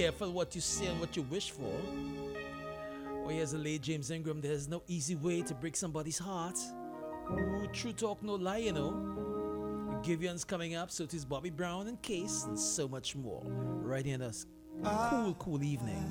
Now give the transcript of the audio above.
careful what you say and what you wish for. Oh, here's the late James Ingram. There's no easy way to break somebody's heart. Ooh, true talk, no lie, you know. Giveon's coming up, so it is Bobby Brown and Case, and so much more. Right in us. Cool evening.